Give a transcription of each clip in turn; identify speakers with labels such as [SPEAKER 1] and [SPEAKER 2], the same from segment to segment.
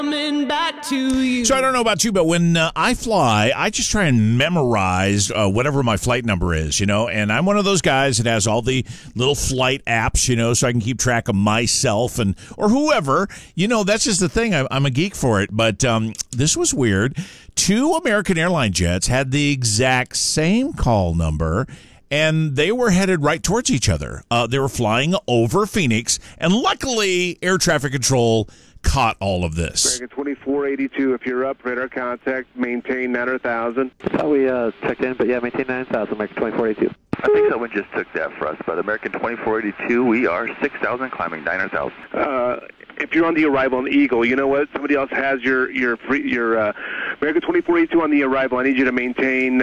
[SPEAKER 1] Back to you.
[SPEAKER 2] So I don't know about you, but when I fly, I just try and memorize whatever my flight number is, and I'm one of those guys that has all the little flight apps, so I can keep track of myself or whoever. That's just the thing. I'm a geek for it. But this was weird. 2 American airline jets had the exact same call number, and they were headed right towards each other. They were flying over Phoenix, and luckily, air traffic control caught all of this.
[SPEAKER 3] American 2482, if you're up, radar contact, maintain 9,000.
[SPEAKER 4] Thought we checked in, but yeah, maintain 9,000, American 2482.
[SPEAKER 5] I think someone just took that for us, but American 2482, we are 6,000, climbing 9,000.
[SPEAKER 3] If you're on the arrival on the Eagle, you know what? Somebody else has your American 2482 on the arrival. I need you to maintain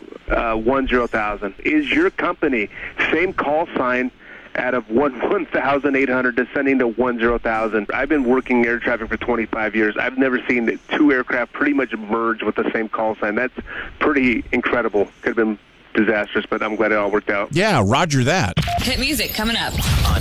[SPEAKER 3] 10,000. Is your company same call sign out of 1,800 descending to 10,000? I've been working air traffic for 25 years. I've never seen the 2 aircraft pretty much merge with the same call sign. That's pretty incredible. Could have been disastrous, but I'm glad it all worked out.
[SPEAKER 2] Yeah, roger that.
[SPEAKER 1] Hit music coming up
[SPEAKER 6] on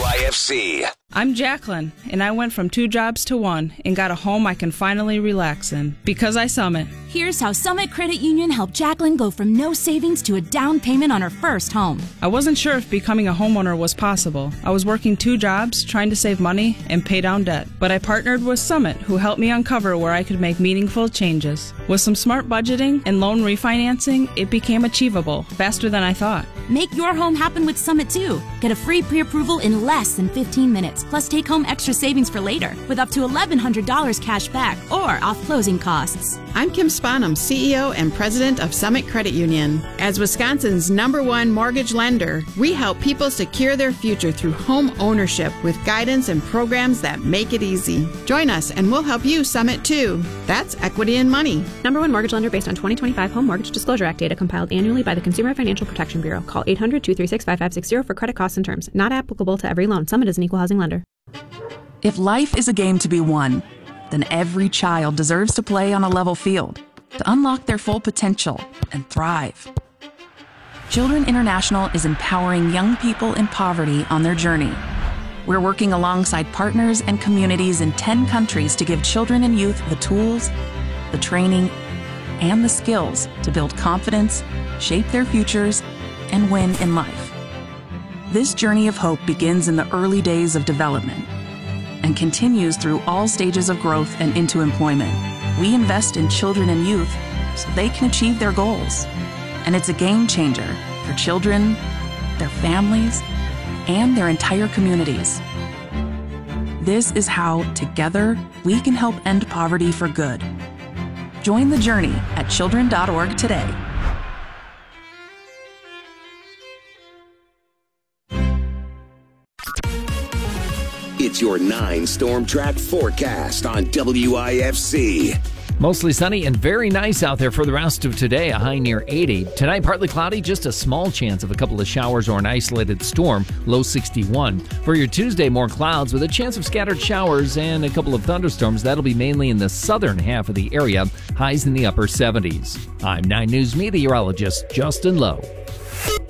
[SPEAKER 6] WIFC.
[SPEAKER 7] I'm Jacqueline, and I went from 2 jobs to 1 and got a home I can finally relax in because I Summit.
[SPEAKER 8] Here's how Summit Credit Union helped Jacqueline go from no savings to a down payment on her first home.
[SPEAKER 7] I wasn't sure if becoming a homeowner was possible. I was working 2 jobs, trying to save money and pay down debt. But I partnered with Summit, who helped me uncover where I could make meaningful changes. With some smart budgeting and loan refinancing, it became achievable faster than I thought.
[SPEAKER 8] Make your home happen with Summit too. Get a free pre-approval in less than 15 minutes, plus take home extra savings for later with up to $1,100 cash back or off closing costs.
[SPEAKER 9] I'm Kim Sponham, CEO and President of Summit Credit Union. As Wisconsin's #1 mortgage lender, we help people secure their future through home ownership with guidance and programs that make it easy. Join us and we'll help you Summit too. That's equity in money.
[SPEAKER 10] #1 mortgage lender based on 2025 Home Mortgage Disclosure Act data compiled annually by the Consumer Financial Protection Bureau. Call 800-236-5560 for credit costs and terms. Not applicable to every loan. Summit is an equal housing lender.
[SPEAKER 11] If life is a game to be won, then every child deserves to play on a level field to unlock their full potential and thrive. Children International is empowering young people in poverty on their journey. We're working alongside partners and communities in 10 countries to give children and youth the tools, the training, and the skills to build confidence, shape their futures, and win in life. This journey of hope begins in the early days of development and continues through all stages of growth and into employment. We invest in children and youth so they can achieve their goals. And it's a game changer for children, their families, and their entire communities. This is how, together, we can help end poverty for good. Join the journey at children.org today.
[SPEAKER 6] It's your 9 Storm Track forecast on WIFC.
[SPEAKER 12] Mostly sunny and very nice out there for the rest of today, a high near 80. Tonight, partly cloudy, just a small chance of a couple of showers or an isolated storm, low 61. For your Tuesday, more clouds with a chance of scattered showers and a couple of thunderstorms. That'll be mainly in the southern half of the area, highs in the upper 70s. I'm 9 News meteorologist Justin Lowe.